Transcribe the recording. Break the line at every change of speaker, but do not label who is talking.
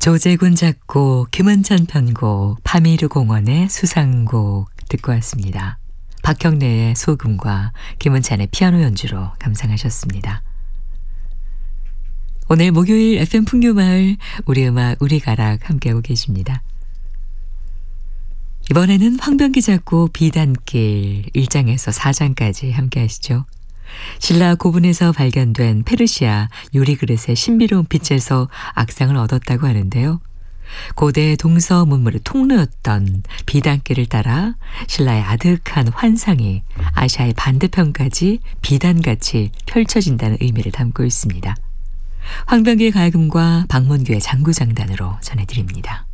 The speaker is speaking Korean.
조재군 작곡, 김은찬 편곡, 파미르 공원의 수상곡 듣고 왔습니다. 박형래의 소금과 김은찬의 피아노 연주로 감상하셨습니다. 오늘 목요일 FM 풍류마을 우리 음악 우리 가락 함께하고 계십니다. 이번에는 황병기 작곡 비단길 1장에서 4장까지 함께하시죠. 신라 고분에서 발견된 페르시아 유리그릇의 신비로운 빛에서 악상을 얻었다고 하는데요. 고대 동서 문물의 통로였던 비단길을 따라 신라의 아득한 환상이 아시아의 반대편까지 비단같이 펼쳐진다는 의미를 담고 있습니다. 황병기의 가야금과 박문규의 장구장단으로 전해드립니다.